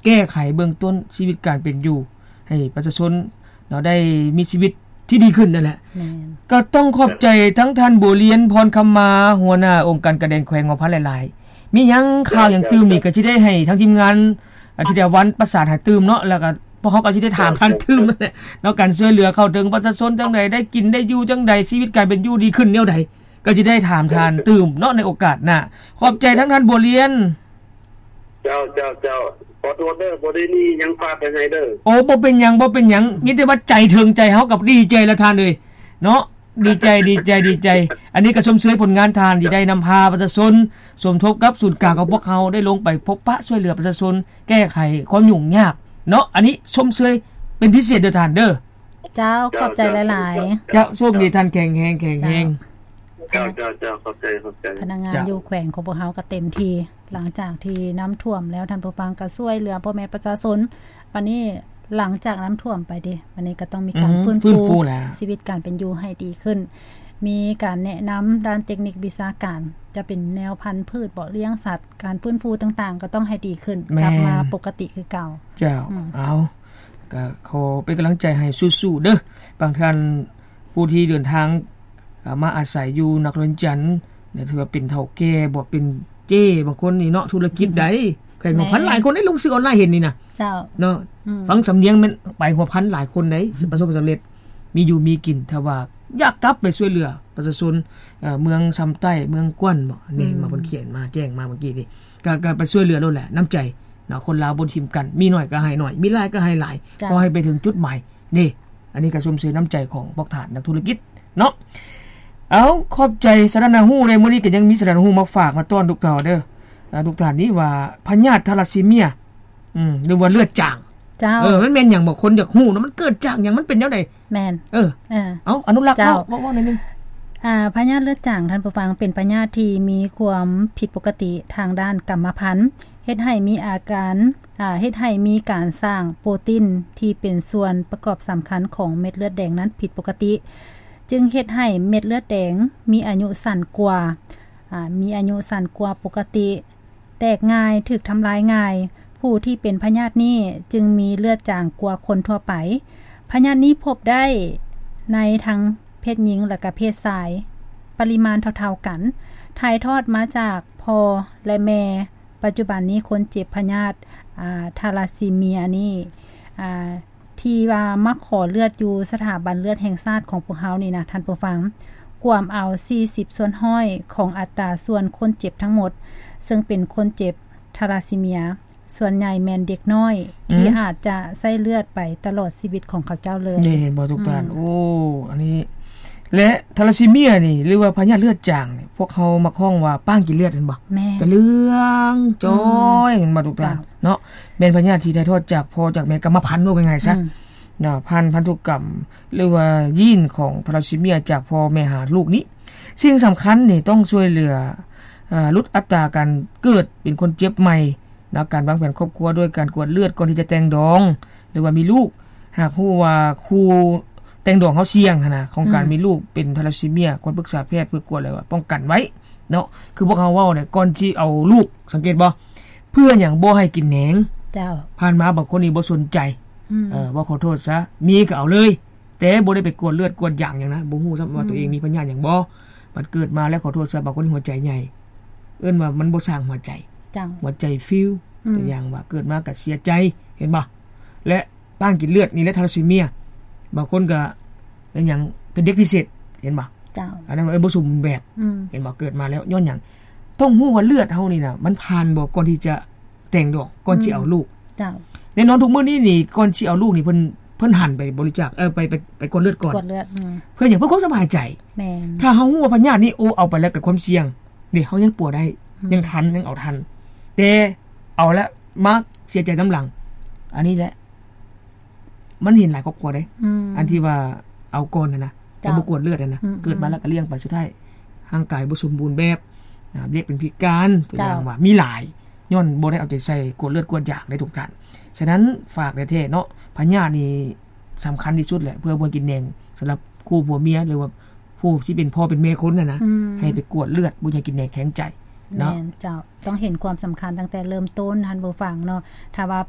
แก้ไขเบื้องต้นชีวิตการเป็นอยู่ให้ประชาชนเนาะได้มีชีวิตที่ดีขึ้นนั่นแหละก็ต้องขอบใจทั้งท่านบัวเลียนพรคำมาหัวหน้าองค์การกระแดงแขวงงอพันหลายๆมีหยังข่าวหยังตื่มนี่ก็สิได้ให้ทั้งทีมงานอาทิตย์วันประสานหาตื่มเนาะแล้วก็พวกเขาก็สิได้ถามท่านตื่มนั่นแหละเนาะการช่วยเหลือเข้าถึงประชาชนจังได๋ได้กินได้อยู่จังได๋ชีวิตการเป็นอยู่ดีขึ้นแนวใดก็สิได้ถามท่านตื่มเนาะในโอกาสหน้าขอบใจทั้งท่านบัวเลียนเจ้าขอโทษเด้อบ่ได้นี่ยังฝากไปให้เด้อโอ้บ่เป็นหยังมีแต่ว่าใจถึงใจเฮากับดีใจละท่านเอ้ยเนาะดีใจอันนี้ก็ชมเชยผลงานทานที่ได้นำพาประชาชนสมทบกับศูนย์กลางของพวกเขาได้ลงไปพบปะช่วยเหลือประชาชนแก้ไขความยุ่งยากเนาะอันนี้ชมเชยเป็นพิเศษเด้อท่านเด้อเจ้าขอบใจหลายๆเจ้าโชคดีท่านแข็งแรงเจ้าขอบใจพนักงานอยู่แขวงของพวกเฮาก็เต็มที่หลังจากที่น้ำท่วมแล้วท่านผู้ฟังก็ช่วยเหลือพ่อแม่ประชาชนวันนี้หลังจากน้ำท่วมไปดิวันนี้ก็ต้องมีการฟื้นฟูชีวิตการเป็นอยู่ให้ดีขึ้นมีการแนะนำด้านเทคนิควิชาการจะเป็นแนวพันธุ์พืชบ่เลี้ยงสัตว์การฟื้นฟูต่างๆก็ต้องให้ดีขึ้นกลับมาปกติคือเก่าเจ้าเอาก็ขอเป็นกำลังใจให้สู้ๆเด้อบางท่านผู้ที่เดินทางมาอาศัยอยู่นักเรียนจันทน์เนี่ยถือว่าเป็นเฒ่าแก่บ่เป็นเจ้บางคนนี่เนาะธุรกิจใดแข่งหัวพันหลายคนได้ลงซื้อออนไลน์เห็นนี่นะเจ้าเนาะฟังสำเนียงมันไปหัวพันหลายคนได้ประสบความสำเร็จมีอยู่มีกินถ้าว่าอยากกลับไปช่วยเหลือประชาชนเมืองซำใต้เมืองกวนบ่นี่มาเพิ่นเขียนมาแจ้งมาเมื่อกี้นี่ก็ไปช่วยเหลือโลดแหละน้ำใจเนาะคนลาวบ่ทิ่มกันมีน้อยก็ให้น้อยมีหลายก็ให้หลายขอให้ไปถึงจุดหมายนี่อันนี้ก็ชมเชยน้ำใจของพวกทาสนักธุรกิจเนาะเอาขอบใจสารนาฮู้ในมื้อนี้ก็ยังมีสารนาฮู้มาฝากมาต้อนทุกท่านเด้อทุกท่านนี้ว่าพยาธิทาลัสซีเมียหรือว่าเลือดจางเจ้ามันแม่นหยังบ่คนอยากฮู้นะมันเกิดจากหยังมันเป็นแนวใดแม่นเอาอนุรักษ์เว้าหน่อยนึงพยาธิเลือดจางท่านผู้ฟังเป็นพยาธิที่มีความผิดปกติทางด้านกรรมพันธุ์เฮ็ดให้มีอาการเฮ็ดให้มีการสร้างโปรตีนที่เป็นส่วนประกอบสำคัญของเม็ดเลือดแดงนั้นผิดปกติจึงเฮ็ดให้เม็ดเลือดแดงมีอายุสั้นกว่าปกติแตกง่ายถูกทำลายง่ายผู้ที่เป็นพยาธินี้จึงมีเลือดจางกว่าคนทั่วไปพยาธินี้พบได้ในทั้งเพศหญิงและก็เพศชายปริมาณเท่าๆกันถ่ายทอดมาจากพ่อและแม่ปัจจุบันนี้คนเจ็บพยาธิทาลัสซีเมียนี่ที่ว่ามาขอเลือดอยู่สถาบันเลือดแห่งชาติของพวกเฮานี่นะท่านผู้ฟังกวมเอา40ส่วนห้อยของอัตราส่วนคนเจ็บทั้งหมดซึ่งเป็นคนเจ็บทาลัสซีเมียส่วนใหญ่แม่นเด็กน้อยที่อาจจะใช้เลือดไปตลอดชีวิตของเขาเจ้าเลยนี่บ่ทุกท่านโอ้อันนี้และทาลัสซีเมียนี่หรือว่าพยาธิเลือดจางนี่พวกเขามักฮ้องว่าป้างกินเลือดเห็นบ่กระเลืองจ้อยมันบ่ทุกท่านเนาะเป็นพยาธิที่ถ่ายทอดจากพ่อจากแม่กรรมพันธุ์ว่าง่ายๆซะพันธุกรรมหรือว่ายีนของทาลัสซีเมียจากพ่อแม่หาลูกนี้สิ่งสำคัญนี่ต้องช่วยเหลือลดอัตราการเกิดเป็นคนเจ็บใหม่นะการวางแผนครอบครัวด้วยการกวดเลือดก่อนที่จะแต่งดองหรือว่ามีลูกหากฮู้ว่าคู่แต่งดองเฮาเสี่ยงนะของการมีลูกเป็นทาลัสซีเมียควรปรึกษาแพทย์เพื่อกวดเลยว่าป้องกันไว้เนาะคือพวกเฮาเว้าเนี่ยก่อนสิเอาลูกสังเกตบ่เพื่อหยังบ่ให้กินแหนงเจ้าผ่านมาบางคนนี่บ่สนใจบ่ขอโทษซะมีก็เอาเลยแต่บ่ได้ไปกวดเลือดกวดหยังหยังนะบ่ฮู้ซะว่าตัวเองมีพยาธิหยังบ่มันเกิดมาแล้วขอโทษซะบางคนหัวใจใหญ่เอิ้นว่ามันบ่สร้างหัวใจหัวใจฟิวตัวอย่างว่าเกิดมาก็เสียใจเห็นบ่และป้างกินเลือดนี่แหละทาลัสซีเมียบางคนก็เป็นหยังเป็นเด็กพิเศษเห็นบ่อันนั้นบ่สมแบบเห็นบ่เกิดมาแล้วย้อนหยังต้องฮู้ว่าเลือดเฮานี่น่ะมันผ่านบ่ก่อนที่จะแต่งดอกก่อนสิเอาลูกแน่นอนทุกมื้อนี้นี่ก่อนสิเอาลูกนี่เพิ่นหันไปบริจาคไปกดเลือดก่อนเพื่อหยังเพื่อความสบายใจแม่นถ้าเฮาฮู้ว่าพยาธินี่โอ้เอาไปแล้วกับความเสี่ยงนี่เฮายังป่วยได้ยังทันยังเอาทันแต่เอาแล้วมาเสียใจน้ำหลังอันนี้แหละมันเห็นหลายครอบครัวได้อันที่ว่าเอาก่อนนะแต่บ่กวดเลือดนะเกิดมาแล้วก็เลี้ยงไปสุดท้ายร่างกายบ่สมบูรณ์แบบเรียกเป็นพิการตัวอย่างว่ามีหลายย้อนบ่ได้เอาใจใส่กวดเลือดกวดยาได้ทุกท่านฉะนั้นฝากแท้ๆเนาะพยาธินี่สำคัญที่สุดแหละเพื่อบ่กินแหนงสำหรับคู่ผัวเมียหรือว่าผู้ที่เป็นพ่อเป็นแม่คนน่ะนะให้ไปกวดเลือดบ่อย่ากินแหนงแข็งใจเนาะเจ้าต้องเห็นความสำคัญตั้งแต่เริ่มต้นท่านผู้ฟังเนาะถ้าว่า